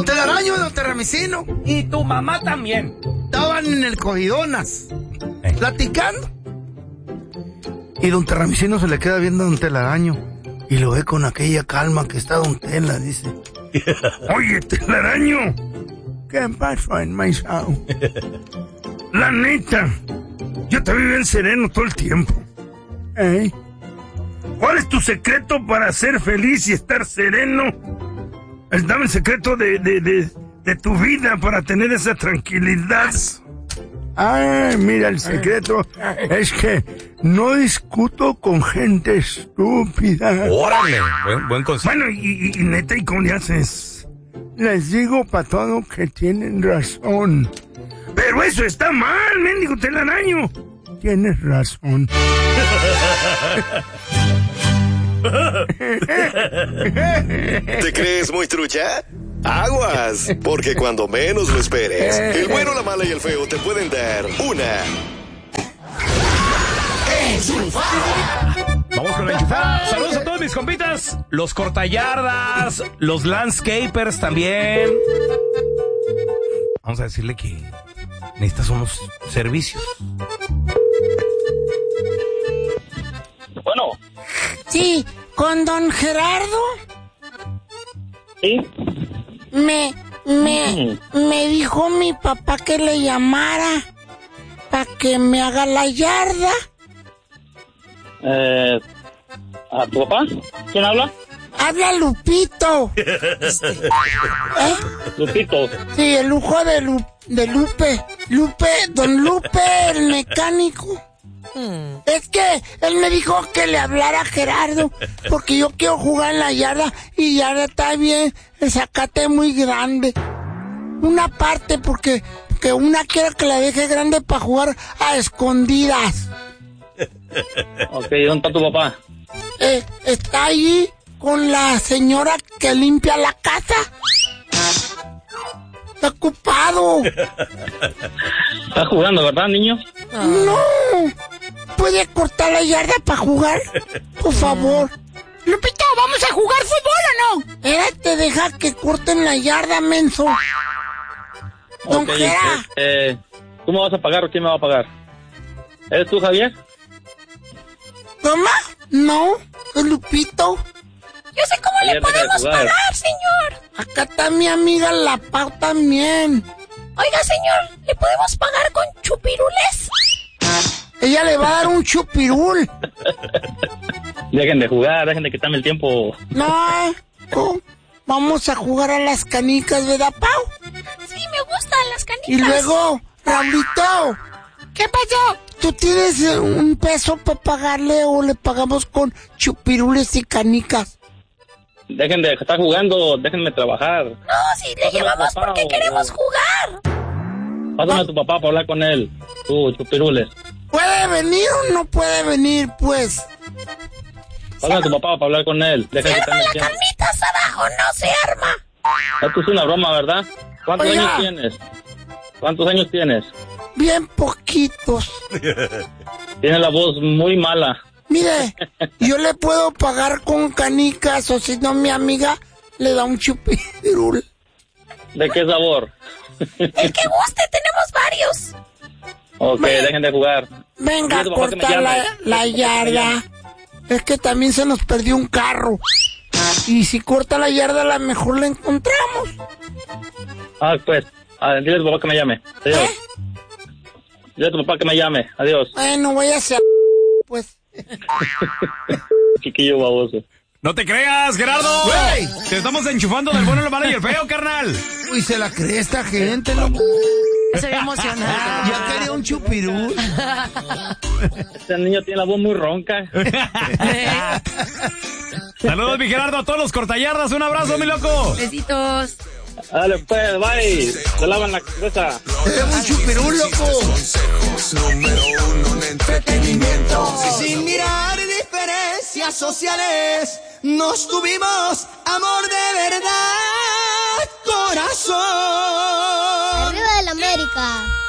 Don Telaraño y don Terramicino. Y tu mamá también. Estaban en el Cogidonas, platicando. Y don Terramicino se le queda viendo a don Telaraño y lo ve con aquella calma que está don Tela, dice. Oye, Telaraño, ¿qué pasó en Maizao? La neta, yo te vi bien sereno todo el tiempo. ¿Cuál es tu secreto para ser feliz y estar sereno? Dame el secreto de tu vida para tener esa tranquilidad. Ay, mira, el secreto es que no discuto con gente estúpida. Órale, buen consejo. Bueno, y neta, ¿y cómo le haces? Les digo para todo que tienen razón. Pero eso está mal, mendigo Telaraño. Tienes razón. ¿Te crees muy trucha? Aguas, porque cuando menos lo esperes, el bueno, la mala y el feo te pueden dar una enchufada. Vamos con la enchufada. Saludos a todos mis compitas, los cortallardas, los landscapers también. Vamos a decirle que necesitas unos servicios. Bueno. Sí, con don Gerardo. Sí. Me dijo mi papá que le llamara para que me haga la yarda. ¿A tu papá? ¿Quién habla? Habla Lupito. Lupito. Sí, el lujo de Lupe. Don Lupe, el mecánico. Es que él me dijo que le hablara a Gerardo porque yo quiero jugar en la yarda y yarda está bien, el zacate es muy grande. Una parte porque una quiero que la deje grande para jugar a escondidas. Ok, ¿dónde está tu papá? Está ahí con la señora que limpia la casa. Está ocupado. ¿Estás jugando, verdad, niño? No. ¿Puede cortar la yarda para jugar? Por favor. Lupito, ¿vamos a jugar fútbol o no? Te deja que corten la yarda, menso. Don Okay, Gera. ¿Tú me vas a pagar o quién me va a pagar? ¿Eres tú, Javier? ¿Toma? No, es Lupito. Yo sé cómo Javier, le podemos pagar, señor. Acá está mi amiga La Pau también. Oiga, señor, ¿le podemos pagar con chupirules? Ella le va a dar un chupirul. Dejen de jugar, dejen de quitarme el tiempo. No, vamos a jugar a las canicas, ¿verdad, Pau? Sí, me gustan las canicas. Y luego, Raulito. ¿Qué pasó? ¿Tú tienes un peso para pagarle o le pagamos con chupirules y canicas? Dejen de estar jugando, déjenme trabajar. No, sí, le llevamos porque queremos jugar. Pásame a tu papá para hablar con él. Tú, chupirules. ¿Puede venir o no puede venir, pues? Pásame a tu papá para hablar con él. ¿Se arma la carnita asada o no se arma? Esto es una broma, ¿verdad? ¿Cuántos años tienes? ¿Cuántos años tienes? Bien poquitos. Tienes la voz muy mala. Mire, yo le puedo pagar con canicas o si no mi amiga le da un chupirul. ¿De qué sabor? El que guste, tenemos varios. Ok, dejen de jugar. Venga a cortar la yarda. Es que también se nos perdió un carro. Y si corta la yarda, a lo mejor la encontramos. Pues, dile a tu papá que me llame. Adiós. Dile a tu papá que me llame. Adiós. Bueno, voy a hacer... pues... Chiquillo baboso. No te creas, Gerardo. Güey. Te estamos enchufando del bueno, el malo y el feo, carnal. Uy, se la cree esta gente, loco. Estoy emocionada. Ya quería un chupirul. Este niño tiene la voz muy ronca. Saludos, mi Gerardo, a todos los cortallardas. Un abrazo, mi loco. Besitos. Dale, pues, bye. Se lavan la cabeza. Tenemos un chupirul, loco. Número 1 en entretenimiento. Sin mirar diferencias sociales, nos tuvimos amor de verdad, corazón. ¡Arriba del América!